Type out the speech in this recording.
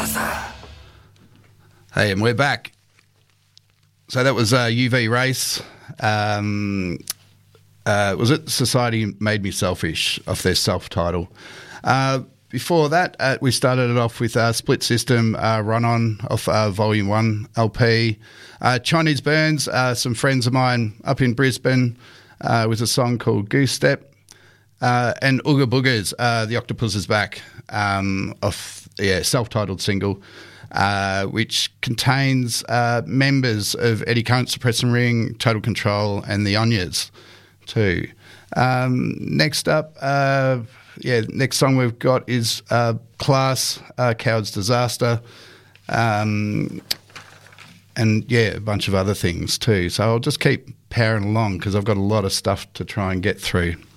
Hey, and we're back. So that was UV Race. Was it Society Made Me Selfish off their self-title? Before that, we started it off with Split System, Run On off Volume 1 LP. Chinese Burns, some friends of mine up in Brisbane with a song called Goose Step. And Ooga Boogers, The Octopus Is Back, off self-titled single, which contains members of Eddie Cunt, Suppressing Ring, Total Control, and the Onyas too. Next up, next song we've got is Class, Coward's Disaster, and a bunch of other things too. So I'll just keep powering along because I've got a lot of stuff to try and get through.